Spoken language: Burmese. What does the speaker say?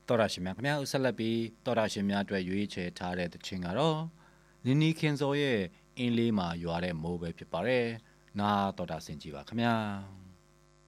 တော်ရရှိမြခင်ဗျာဆက်လက်ပြီးတော်ရရှိမြအတွက်ရွေးချယ်ထားတဲ့တခြင်းကတော့နီနီခင်စောရဲ့အင်းလေးမှာရွာတဲ့မိုးပဲဖြစ်ပါတယ်နားတော်တာဆင်ကြည့်ပါခင်ဗျာ